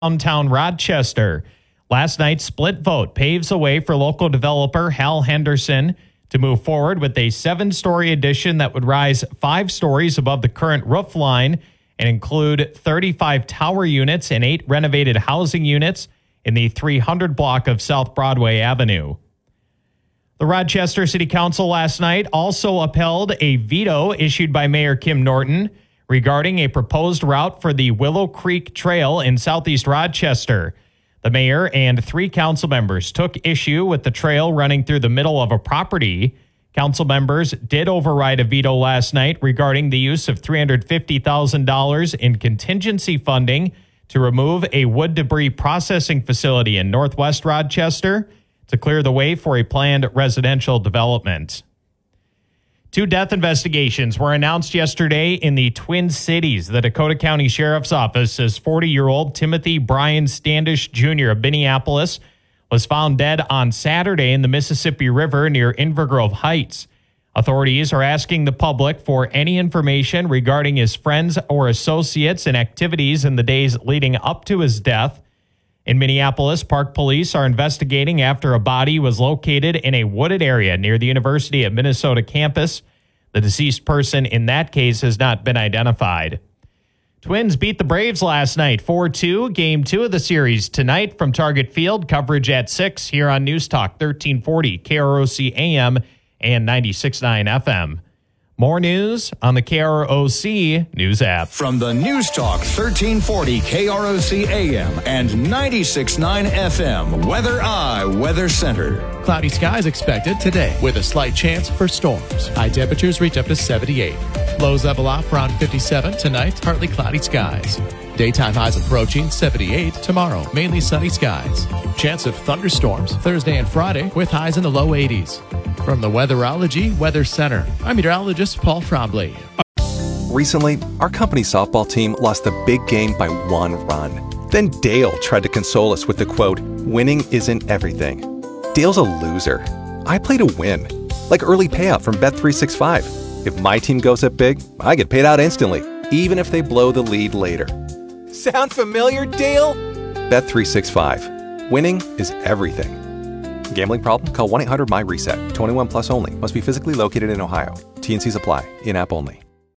downtown Rochester. Last night's split vote paves the way for local developer Hal Henderson to move forward with a 7-story addition that would rise 5 stories above the current roof line and include 35 tower units and 8 renovated housing units in the 300 block of South Broadway Avenue. The Rochester City Council last night also upheld a veto issued by Mayor Kim Norton regarding a proposed route for the Willow Creek Trail in southeast Rochester. The mayor and 3 council members took issue with the trail running through the middle of a property. Council members did override a veto last night regarding the use of $350,000 in contingency funding to remove a wood debris processing facility in northwest Rochester to clear the way for a planned residential development. 2 death investigations were announced yesterday in the Twin Cities. The Dakota County Sheriff's Office says 40-year-old Timothy Brian Standish Jr. of Minneapolis was found dead on Saturday in the Mississippi River near Invergrove Heights. Authorities are asking the public for any information regarding his friends or associates and activities in the days leading up to his death. In Minneapolis, Park Police are investigating after a body was located in a wooded area near the University of Minnesota campus. The deceased person in that case has not been identified. Twins beat the Braves last night 4-2. Game 2 of the series tonight from Target Field. Coverage at 6 here on News Talk 1340 KROC AM and 96.9 FM. More news on the KROC News app. From the News Talk 1340 KROC AM and 96.9 FM Weather Center. Cloudy skies expected today with a slight chance for storms. High temperatures reach up to 78. Lows level off around 57 tonight, partly cloudy skies. Daytime highs approaching 78 tomorrow, mainly sunny skies. Chance of thunderstorms Thursday and Friday with highs in the low 80s. From the Weatherology Weather Center, I'm meteorologist Paul Trombley. Recently, our company softball team lost the big game by 1 run. Then Dale tried to console us with the quote, "Winning isn't everything." Dale's a loser. I play to win, like early payout from Bet365. If my team goes up big, I get paid out instantly, even if they blow the lead later. Sound familiar, Dale? Bet365. Winning is everything. Gambling problem? Call 1-800-MY-RESET. 21 plus only. Must be physically located in Ohio. T&Cs apply. In-app only.